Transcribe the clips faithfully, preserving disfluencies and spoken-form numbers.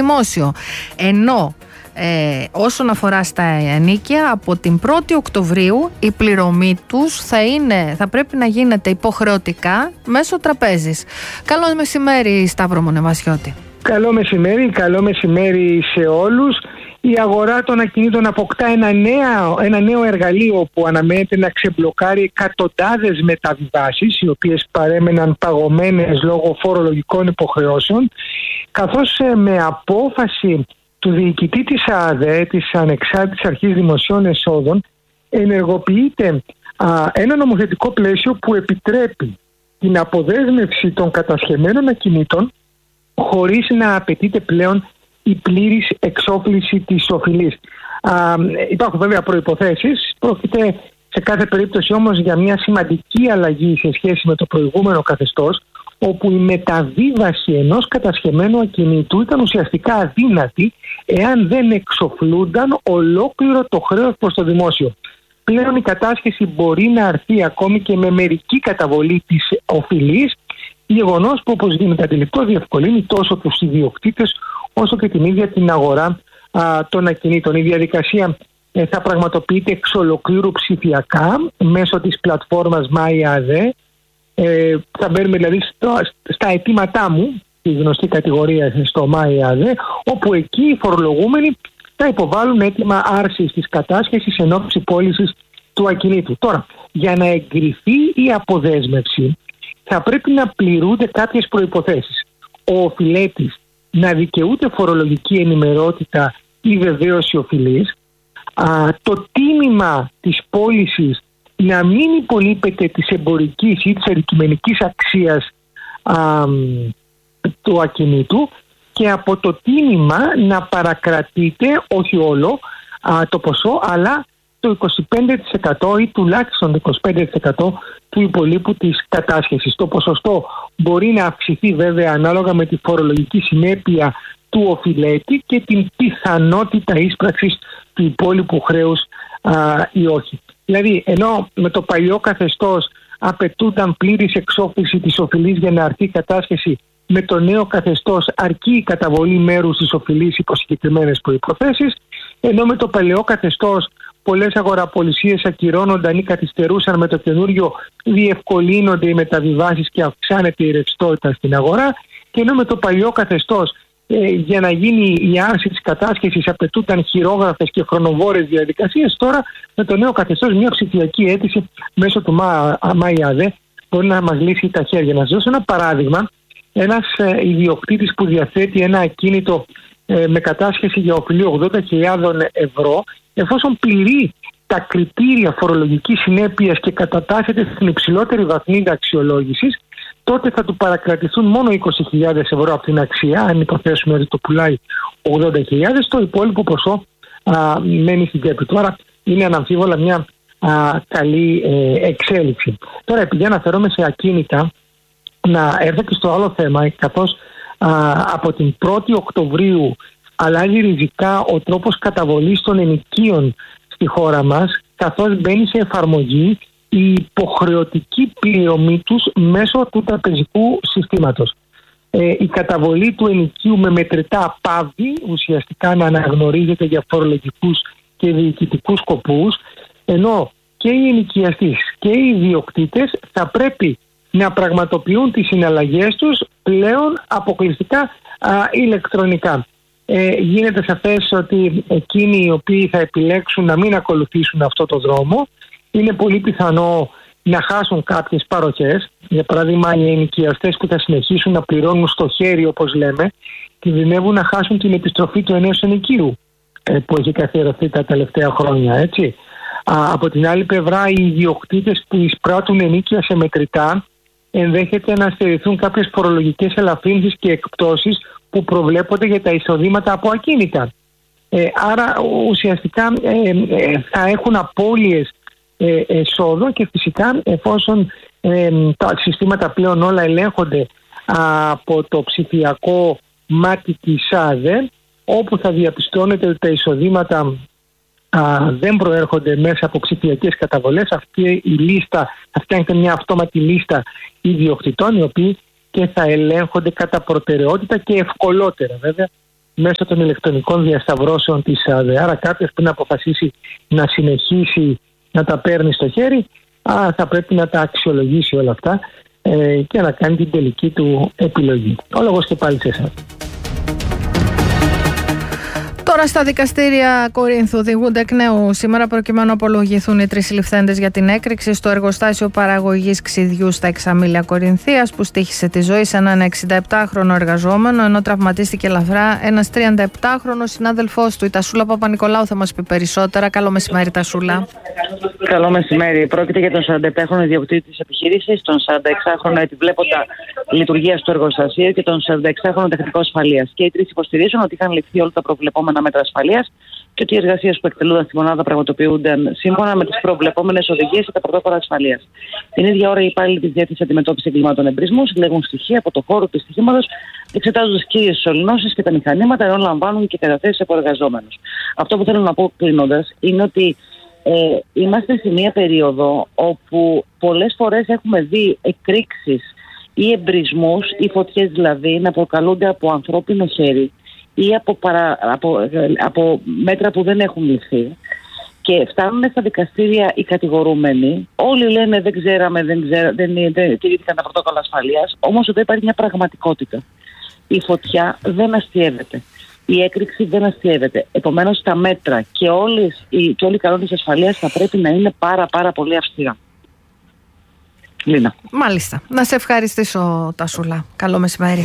δημόσιο. Ενώ Ε, όσον αφορά στα ενοίκια, από την πρώτη Οκτωβρίου η πληρωμή τους θα, είναι, θα πρέπει να γίνεται υποχρεωτικά μέσω τραπέζης. Καλό μεσημέρι, Σταύρο Μονεβασιώτη. Καλό μεσημέρι, καλό μεσημέρι σε όλους. Η αγορά των ακινήτων αποκτά ένα νέο, ένα νέο εργαλείο που αναμένεται να ξεμπλοκάρει εκατοντάδες μεταβιβάσεις, οι οποίες παρέμεναν παγωμένες λόγω φορολογικών υποχρεώσεων, καθώς με απόφαση του διοικητή της ΑΔΕ, της Ανεξάρτητης Αρχής Δημοσίων Εσόδων, ενεργοποιείται α, ένα νομοθετικό πλαίσιο που επιτρέπει την αποδέσμευση των κατασχεμένων ακινήτων χωρίς να απαιτείται πλέον η πλήρης εξόφληση της οφειλής. Α, υπάρχουν βέβαια προϋποθέσεις, πρόκειται σε κάθε περίπτωση όμως για μια σημαντική αλλαγή σε σχέση με το προηγούμενο καθεστώς, όπου η μεταβίβαση ενός κατασχεμένου ακινήτου ήταν ουσιαστικά αδύνατη εάν δεν εξοφλούνταν ολόκληρο το χρέος προς το δημόσιο. Πλέον η κατάσχεση μπορεί να αρθεί ακόμη και με μερική καταβολή της οφειλής, γεγονός που, όπως γίνεται αντιληπτό, διευκολύνει τόσο τους ιδιοκτήτες όσο και την ίδια την αγορά α, των ακινήτων. Η διαδικασία ε, θα πραγματοποιείται εξ ολοκλήρου ψηφιακά μέσω της πλατφόρμας MyAde. Ε, θα μπαίνουμε δηλαδή στο, στα αιτήματά μου, τη γνωστή κατηγορία στο MyAde, όπου εκεί οι φορολογούμενοι θα υποβάλουν αίτημα άρσης της κατάσχεσης εν ώψη πώλησης του ακινήτου. Τώρα, για να εγκριθεί η αποδέσμευση θα πρέπει να πληρούνται κάποιες προϋποθέσεις. Ο οφειλέτης να δικαιούται φορολογική ενημερότητα ή βεβαίωση οφειλής, α, το τίμημα της πώλησης να μην υπολείπεται της εμπορικής ή της αντικειμενικής αξίας α, του ακινήτου, και από το τίμημα να παρακρατείται όχι όλο α, το ποσό, αλλά το είκοσι πέντε τοις εκατό ή τουλάχιστον το είκοσι πέντε τοις εκατό του υπολείπου της κατάσχεσης. Το ποσοστό μπορεί να αυξηθεί βέβαια ανάλογα με τη φορολογική συνέπεια του οφειλέτη και την πιθανότητα ίσπραξης του υπόλοιπου χρέους α, ή όχι. Δηλαδή, ενώ με το παλιό καθεστώς απαιτούνταν πλήρης εξόφληση της οφειλής για να αρθεί η κατάσχεση, με το νέο καθεστώς αρκεί η καταβολή μέρους της οφειλής υπό συγκεκριμένες προϋποθέσεις, ενώ με το παλαιό καθεστώς πολλές αγοραπολισίες ακυρώνονταν ή καθυστερούσαν, με το καινούριο διευκολύνονται οι μεταβιβάσεις και αυξάνεται η ρευστότητα στην αγορά, και ενώ με το παλιό καθεστώς ε, για να γίνει η άρση της κατάσχεσης απαιτούνταν χειρόγραφες και χρονοβόρες διαδικασίες, τώρα με το νέο καθεστώς μια ψηφιακή αίτηση μέσω του MyAde μπορεί να μας λύσει τα χέρια. Να σας δώσω ένα παράδειγμα. Ένας ε, ιδιοκτήτης που διαθέτει ένα ακίνητο ε, με κατάσχεση για οφειλή ογδόντα χιλιάδες ευρώ, εφόσον πληρεί τα κριτήρια φορολογικής συνέπειας και κατατάσσεται στην υψηλότερη βαθμίδα αξιολόγησης, τότε θα του παρακρατηθούν μόνο είκοσι χιλιάδες ευρώ από την αξία, αν υποθέσουμε ότι το πουλάει ογδόντα χιλιάδες, το υπόλοιπο ποσό α, μένει στην τσέπη του. Άρα είναι αναμφίβολα μια α, καλή ε, εξέλιξη. Τώρα, επειδή αναφέρομαι σε ακίνητα, να έρθω και στο άλλο θέμα, καθώς α, από την πρώτη Οκτωβρίου αλλάζει ριζικά ο τρόπος καταβολής των ενοικίων στη χώρα μας, καθώς μπαίνει σε εφαρμογή η υποχρεωτική πληρωμή τους μέσω του τραπεζικού συστήματος. Ε, η καταβολή του ενοικίου με μετρητά πάβει ουσιαστικά να αναγνωρίζεται για φορολογικούς και διοικητικούς σκοπούς, ενώ και οι ενοικιαστές και οι ιδιοκτήτες θα πρέπει να πραγματοποιούν τις συναλλαγές τους πλέον αποκλειστικά α, ηλεκτρονικά. Ε, γίνεται σαφές ότι εκείνοι οι οποίοι θα επιλέξουν να μην ακολουθήσουν αυτό το δρόμο, είναι πολύ πιθανό να χάσουν κάποιες παροχές. Για παράδειγμα, οι ενοικιαστές που θα συνεχίσουν να πληρώνουν στο χέρι, όπως λέμε, κινδυνεύουν να χάσουν την επιστροφή του ενός ενοικίου ε, που έχει καθιερωθεί τα τελευταία χρόνια, έτσι. Α, από την άλλη πλευρά, οι ιδιοκτήτες που εισπράττουν ενίκια σε μετρητά ενδέχεται να στερηθούν κάποιες φορολογικές ελαφρύνσεις και εκπτώσεις που προβλέπονται για τα εισοδήματα από ακίνητα. Ε, άρα ουσιαστικά ε, ε, θα έχουν απώλειες ε, εσόδων, και φυσικά εφόσον ε, τα συστήματα πλέον όλα ελέγχονται από το ψηφιακό μάτι της ΑΔΕ, όπου θα διαπιστώνεται ότι τα εισοδήματα α, δεν προέρχονται μέσα από ψηφιακές καταβολές. Αυτή η λίστα, αυτή είναι μια αυτόματη λίστα ιδιοκτητών, οι οποίοι και θα ελέγχονται κατά προτεραιότητα και ευκολότερα βέβαια μέσω των ηλεκτρονικών διασταυρώσεων της ΑΔΕ. Άρα κάποιος που να αποφασίσει να συνεχίσει να τα παίρνει στο χέρι, α, θα πρέπει να τα αξιολογήσει όλα αυτά ε, και να κάνει την τελική του επιλογή. Ο λόγος και πάλι σε εσάς. Τώρα στα δικαστήρια Κορίνθου διηγούνται εκ νέου σήμερα προκειμένου να απολογηθούν οι τρεις συλληφθέντες για την έκρηξη στο εργοστάσιο παραγωγής ξυδιού στα Εξαμήλια Κορινθίας που στοίχησε τη ζωή σε έναν εξηνταεπτάχρονο εργαζόμενο, ενώ τραυματίστηκε ελαφρά ένας τριανταεπτάχρονος συνάδελφός του. Η Τασούλα Παπα-Νικολάου θα μας πει περισσότερα. Καλό μεσημέρι, Τασούλα. Καλό μεσημέρι. Πρόκειται για τον σαρανταεπτάχρονο ιδιοκτήτη της επιχείρησης, τον σαρανταεξάχρονο επιβλέποντα λειτουργίας του εργοστασίου και τον σαρανταεξάχρονο τεχνικό ασφαλείας. Και οι τρεις υποστηρίζουν ότι είχαν ληφθεί όλα τα προβλεπόμενα μέτρα ασφαλείας και ότι οι εργασίες που εκτελούνταν στη μονάδα πραγματοποιούνταν σύμφωνα με τις προβλεπόμενες οδηγίες και τα πρωτόκολλα ασφαλείας. Την ίδια ώρα, οι υπάλληλοι της Διεύθυνσης Αντιμετώπισης Εγκλημάτων Εμπρισμού συλλέγουν στοιχεία από το χώρο του στοιχήματος, εξετάζοντας κύριες σωληνώσεις και τα μηχανήματα, ενώ λαμβάνουν και καταθέσεις από εργαζόμενους. Αυτό που θέλω να πω κλείνοντας είναι ότι ε, είμαστε σε μια περίοδο όπου πολλές φορές έχουμε δει εκρήξεις ή εμπρισμούς, ή φωτιές δηλαδή, να προκαλούνται από ανθρώπινο χέρι ή από, παρα, από, από μέτρα που δεν έχουν ληφθεί και φτάνουν στα δικαστήρια οι κατηγορούμενοι. Όλοι λένε δεν ξέραμε, δεν, ξέρα, δεν, δεν τηρήθηκαν τα πρωτόκολλα ασφαλείας, όμως εδώ υπάρχει μια πραγματικότητα. Η φωτιά δεν αστιεύεται. Η έκρηξη δεν αστιεύεται. Επομένως τα μέτρα και, όλες, και όλοι οι κανόνες ασφαλείας θα πρέπει να είναι πάρα πάρα πολύ αυστηρά. Λίνα. Μάλιστα. Να σε ευχαριστήσω, Τασούλα. Καλό μεσημέρι.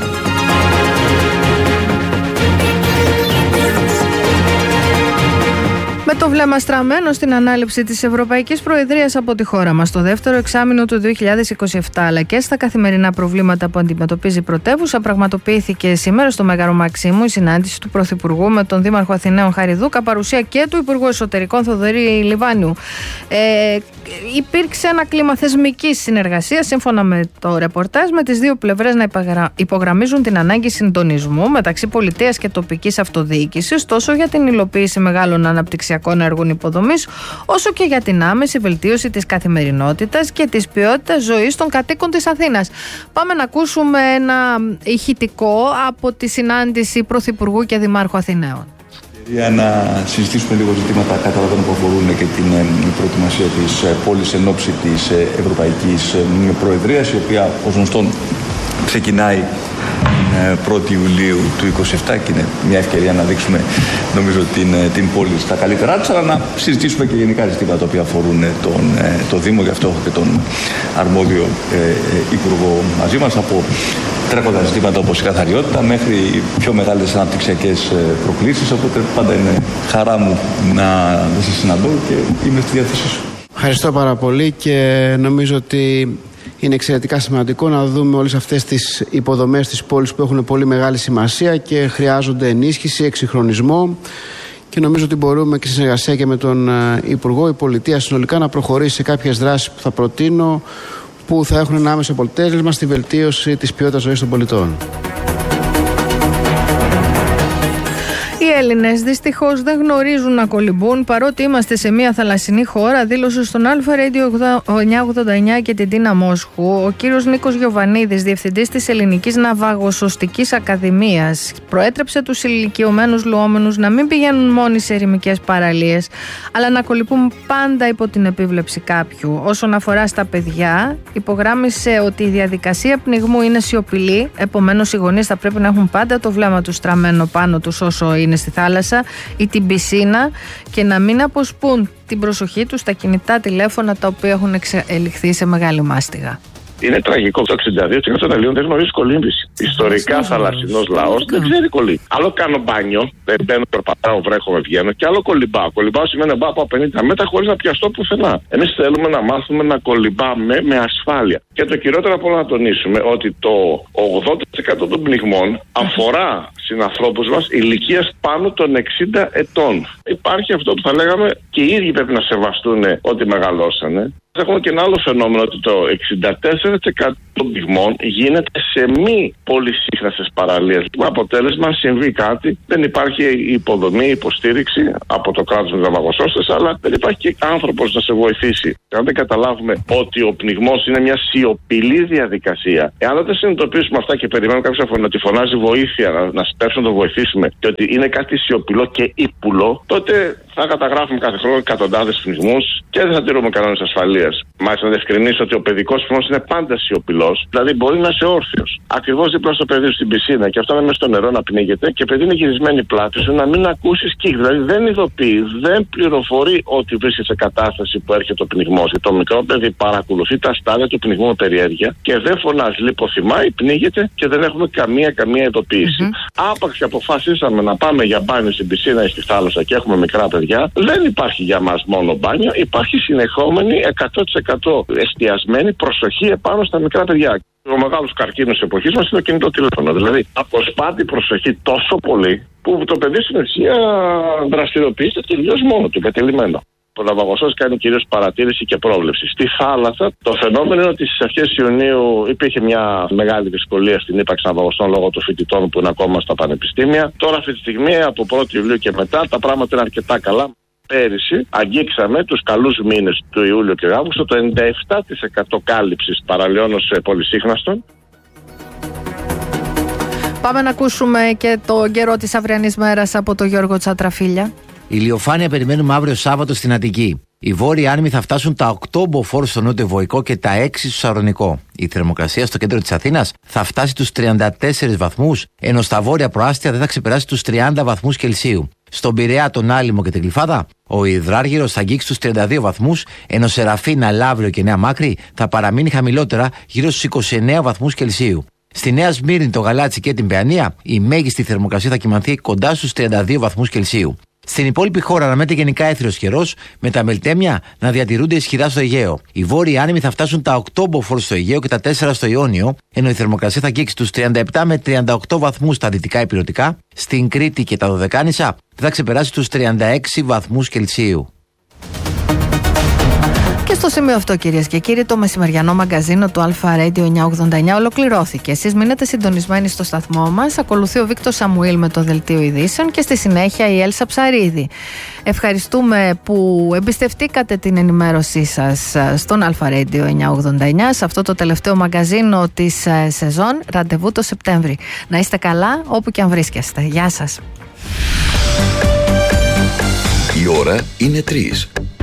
Με το βλέμμα στραμμένο στην ανάληψη της Ευρωπαϊκής Προεδρίας από τη χώρα μας το δεύτερο εξάμηνο του δύο χιλιάδες είκοσι επτά, αλλά και στα καθημερινά προβλήματα που αντιμετωπίζει η πρωτεύουσα, πραγματοποιήθηκε σήμερα στο Μέγαρο Μαξίμου η συνάντηση του Πρωθυπουργού με τον Δήμαρχο Αθηναίων Χαριδούκα, παρουσία και του Υπουργού Εσωτερικών Θοδωρή Λιβάνιου. Ε, υπήρξε ένα κλίμα θεσμικής συνεργασίας, σύμφωνα με το ρεπορτάζ, με τις δύο πλευρές να υπογραμμίζουν την ανάγκη συντονισμού μεταξύ πολιτείας και τοπικής αυτοδιοίκησης, τόσο για την υλοποίηση μεγάλων αναπτυξιακών έργων υποδομής, όσο και για την άμεση βελτίωση της καθημερινότητας και της ποιότητας ζωής των κατοίκων της Αθήνας. Πάμε να ακούσουμε ένα ηχητικό από τη συνάντηση Πρωθυπουργού και Δημάρχου Αθηναίων. Για να συζητήσουμε λίγο ζητήματα καταλαβαίνω που αφορούν και την προετοιμασία της πόλης εν ώψη της Ευρωπαϊκής Προεδρίας, η οποία ως γνωστόν ξεκινάει πρώτη Ιουλίου του είκοσι επτά και είναι μια ευκαιρία να δείξουμε νομίζω την, την πόλη στα καλύτερά της, αλλά να συζητήσουμε και γενικά ζητήματα τα οποία αφορούν τον, το Δήμο. Γι' αυτό έχω και τον αρμόδιο ε, Υπουργό μαζί μας, από τρέχοντα ζητήματα όπως η καθαριότητα μέχρι πιο μεγάλες αναπτυξιακές προκλήσεις, οπότε πάντα είναι χαρά μου να σας συναντώ και είμαι στη διάθεσή σου. Ευχαριστώ πάρα πολύ και νομίζω ότι είναι εξαιρετικά σημαντικό να δούμε όλες αυτές τις υποδομές της πόλης που έχουν πολύ μεγάλη σημασία και χρειάζονται ενίσχυση, εξυγχρονισμό, και νομίζω ότι μπορούμε και σε συνεργασία και με τον Υπουργό, η Πολιτεία συνολικά να προχωρήσει σε κάποιες δράσεις που θα προτείνω, που θα έχουν ένα άμεσο αποτέλεσμα στη βελτίωση της ποιότητας ζωής των πολιτών. Οι Έλληνες δυστυχώς δεν γνωρίζουν να κολυμπούν, παρότι είμαστε σε μια θαλασσινή χώρα, δήλωσε στον Alpha Radio εννιακόσια ογδόντα εννιά και την Τίνα Μόσχου ο κύριος Νίκος Γιοβανίδης, διευθυντής της Ελληνικής Ναυαγοσωστικής Ακαδημίας. Προέτρεψε τους ηλικιωμένους λουόμενους να μην πηγαίνουν μόνοι σε ερημικές παραλίες, αλλά να κολυμπούν πάντα υπό την επίβλεψη κάποιου. Όσον αφορά στα παιδιά, υπογράμμισε ότι η διαδικασία πνιγμού είναι σιωπηλή, επομένως οι γονείς θα πρέπει να έχουν πάντα το βλέμμα τους στραμμένο πάνω τους όσο είναι στη θάλασσα ή την πισίνα και να μην αποσπούν την προσοχή τους στα κινητά τηλέφωνα τα οποία έχουν εξελιχθεί σε μεγάλη μάστιγα. Είναι τραγικό. Το εξήντα δύο τοις εκατό των Ελλήνων δεν γνωρίζει κολύμβηση. Ιστορικά θαλασσινός λαός δεν ξέρει κολύμβηση. Άλλο κάνω μπάνιο, δεν μπαίνω, περπατάω, βρέχομαι, βγαίνω, και άλλο κολυμπάω. Κολυμπάω σημαίνει να πάω από πενήντα μέτρα χωρίς να πιαστώ πουθενά. Εμείς θέλουμε να μάθουμε να κολυμπάμε με ασφάλεια. Και το κυριότερο από όλα να τονίσουμε ότι το ογδόντα τοις εκατό των πνιγμών αφορά συνανθρώπους μας ηλικίας πάνω των εξήντα ετών. Υπάρχει αυτό που θα λέγαμε και οι ίδιοι πρέπει να σεβαστούν ότι μεγαλώσανε. Έχουμε και ένα άλλο φαινόμενο ότι το εξήντα τέσσερα τοις εκατό των πυγμών γίνεται σε μη πολυσύχναστες παραλίες. Με αποτέλεσμα, συμβεί κάτι, δεν υπάρχει υποδομή, υποστήριξη από το κράτος με ναυαγοσώστες, αλλά δεν υπάρχει και άνθρωπος να σε βοηθήσει. Αν δεν καταλάβουμε ότι ο πνιγμός είναι μια σιωπηλή διαδικασία, εάν δεν τα συνειδητοποιήσουμε αυτά και περιμένουμε κάποια φωνή ότι φωνάζει βοήθεια, να, να σπεύσουμε να το βοηθήσουμε, και ότι είναι κάτι σιωπηλό και ύπουλο, τότε θα καταγράφουμε κάθε χρόνο εκατοντάδες πνιγμούς και δεν θα τηρούμε κανόνες ασφαλείας. Μάλιστα, να διευκρινίσω ότι ο παιδικός πνιγμός είναι πάντα σιωπηλός, δηλαδή μπορεί να είσαι όρθιος. Ακριβώς δίπλα στο παιδί στην πισίνα και αυτό να είναι στο νερό να πνίγεται, και επειδή είναι γυρισμένη πλάτη σου, να μην ακούσεις κύχ. Δηλαδή δεν ειδοποιεί, δεν πληροφορεί ότι βρίσκεται σε κατάσταση που έρχεται ο πνιγμός. Το μικρό παιδί παρακολουθεί τα στάδια του πνιγμού με περιέργεια και δεν φωνάζει, λιποθυμάει, πνίγεται και δεν έχουμε καμία καμία ειδοποίηση. Mm-hmm. Άπαξ και αποφασίσαμε να πάμε για μπάνιο στην πισίνα ή στη θάλασσα και έχουμε μικρά παιδιά, δεν υπάρχει για μας μόνο μπάνιο, υπάρχει συνεχόμενη εκατό τοις εκατό εστιασμένη προσοχή επάνω στα μικρά παιδιά. Ο μεγάλος καρκίνος της εποχής μας είναι το κινητό τηλέφωνο. Δηλαδή, αποσπάται η προσοχή τόσο πολύ που το παιδί στην ουσία δραστηριοποιείται τελείως μόνο του, κατελημμένο. Ο ναυαγοσώστης κάνει κυρίως παρατήρηση και πρόβλεψη. Στη θάλασσα, το φαινόμενο είναι ότι στις αρχές Ιουνίου υπήρχε μια μεγάλη δυσκολία στην ύπαρξη ναυαγοστών λόγω των φοιτητών που είναι ακόμα στα πανεπιστήμια. Τώρα, αυτή τη στιγμή, από πρώτη Ιουλίου και μετά, τα πράγματα είναι αρκετά καλά. Πέρυσι αγγίξαμε τους καλούς μήνες του Ιούλιο και Αύγουστο το ενενήντα επτά τοις εκατό κάλυψης παραλιών ως πολυσύχναστων. Πάμε να ακούσουμε και το καιρό της αυριανής μέρας από τον Γιώργο Τσατραφίλια. Ηλιοφάνεια περιμένουμε αύριο Σάββατο στην Αττική. Οι βόρειοι άνεμοι θα φτάσουν τα οκτώ μποφόρ στο νότιο-βοϊκό και τα έξι στο Σαρονικό. Η θερμοκρασία στο κέντρο της Αθήνας θα φτάσει τους τριάντα τέσσερις βαθμούς, ενώ στα βόρεια προάστια δεν θα ξεπεράσει τους τριάντα βαθμούς Κελσίου. Στον Πειραιά, τον Άλυμο και την Γλυφάδα, ο Υδράργυρος θα αγγίξει τους τριάντα δύο βαθμούς, ενώ Σεραφίνα, Λαύριο και Νέα Μάκρη θα παραμείνει χαμηλότερα γύρω στους είκοσι εννέα βαθμούς Κελσίου. Στη Νέα Σμύρνη, το Γαλάτσι και την Παιανία, η μέγιστη θερμοκρασία θα κυμανθεί κοντά στους τριάντα δύο βαθμούς Κελσίου. Στην υπόλοιπη χώρα αναμένεται γενικά έθριος καιρός, με τα μελτέμια να διατηρούνται ισχυρά στο Αιγαίο. Οι βόρειοι άνεμοι θα φτάσουν τα οκτώ μποφόρ στο Αιγαίο και τα τέσσερα στο Ιόνιο, ενώ η θερμοκρασία θα αγγίξει τους τριάντα επτά με τριάντα οκτώ βαθμούς στα δυτικά ηπειρωτικά. Στην Κρήτη και τα Δωδεκάνησα δεν θα ξεπεράσει τους τριάντα έξι βαθμούς Κελσίου. Και στο σημείο αυτό, κυρίες και κύριοι, το μεσημεριανό μαγκαζίνο του Αλφα Radio εννιακόσια ογδόντα εννιά ολοκληρώθηκε. Εσείς μείνετε συντονισμένοι στο σταθμό μας. Ακολουθεί ο Βίκτος Σαμουήλ με το δελτίο ειδήσεων και στη συνέχεια η Έλσα Ψαρίδη. Ευχαριστούμε που εμπιστευτήκατε την ενημέρωσή σας στον Αλφα Radio εννιακόσια ογδόντα εννιά σε αυτό το τελευταίο μαγκαζίνο της σεζόν. Ραντεβού το Σεπτέμβρη. Να είστε καλά όπου και αν βρίσκεστε. Γεια σας. Η ώρα είναι τρεις.